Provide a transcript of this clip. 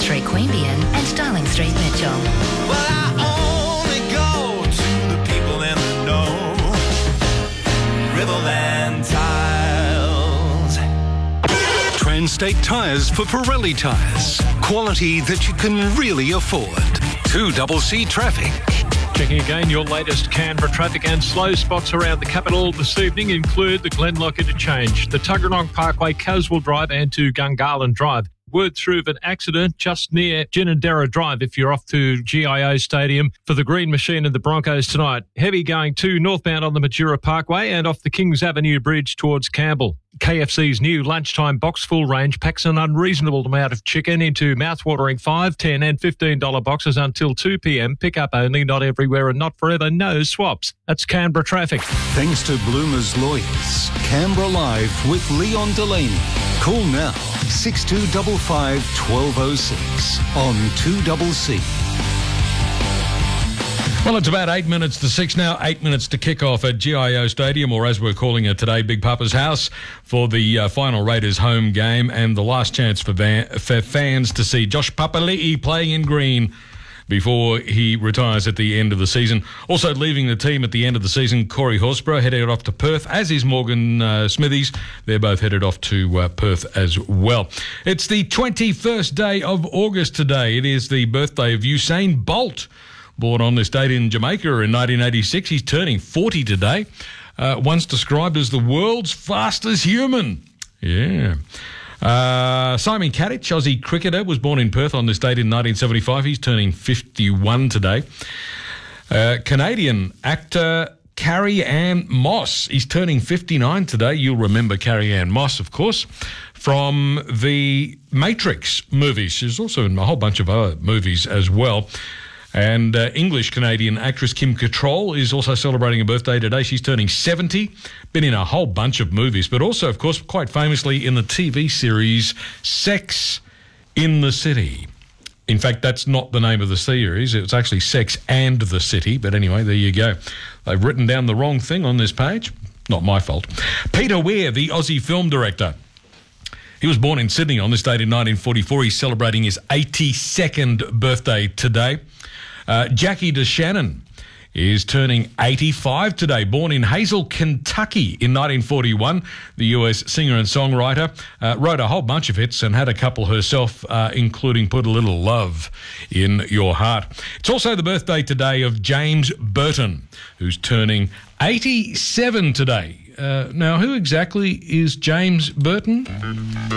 Street, Queanbeyan and Darling Street, Mitchell. Well, I only go to the people in the know. Riverland Tiles. Trans-State Tyres for Pirelli tyres. Quality that you can really afford. 2CC Traffic. Checking again your latest Canberra traffic, and slow spots around the capital this evening include the Glenlock Interchange, the Tuggeranong Parkway, Caswell Drive and to Gungahlin Drive. Word through of an accident just near Ginninderra Drive if you're off to GIO Stadium for the Green Machine and the Broncos tonight. Heavy going to northbound on the Majura Parkway and off the Kings Avenue Bridge towards Campbell. KFC's new lunchtime box full range packs an unreasonable amount of chicken into mouthwatering $5, $10 and $15 boxes until 2 p.m. Pick up only, not everywhere and not forever, no swaps. That's Canberra traffic. Thanks to Bloomers Lawyers. Canberra Live with Leon Delaney. Call now 6255 1206 on 2CC. Well, it's about 8 minutes to 6 now, 8 minutes to kick off at GIO Stadium, or as we're calling it today, Big Papa's house, for the final Raiders home game and the last chance for fans to see Josh Papali'i playing in green before he retires at the end of the season. Also leaving the team at the end of the season, Corey Horsburgh headed off to Perth, as is Morgan Smithies. They're both headed off to Perth as well. It's the 21st day of August today. It is the birthday of Usain Bolt. Born on this date in Jamaica in 1986. He's turning 40 today. Once described as the world's fastest human. Yeah. Simon Katich, Aussie cricketer, was born in Perth on this date in 1975. He's turning 51 today. Canadian actor Carrie-Anne Moss is turning 59 today. You'll remember Carrie-Anne Moss, of course, from the Matrix movies. She's also in a whole bunch of other movies as well. And English-Canadian actress Kim Cattrall is also celebrating a birthday today. She's turning 70, been in a whole bunch of movies, but also, of course, quite famously in the TV series Sex in the City. In fact, that's not the name of the series. It's actually Sex and the City. But anyway, there you go. They've written down the wrong thing on this page. Not my fault. Peter Weir, the Aussie film director. He was born in Sydney on this date in 1944. He's celebrating his 82nd birthday today. Jackie DeShannon is turning 85 today. Born in Hazel, Kentucky in 1941. The US singer and songwriter. Wrote a whole bunch of hits and had a couple herself, including Put a Little Love in Your Heart. It's also the birthday today of James Burton, who's turning 87 today. Now, who exactly is James Burton?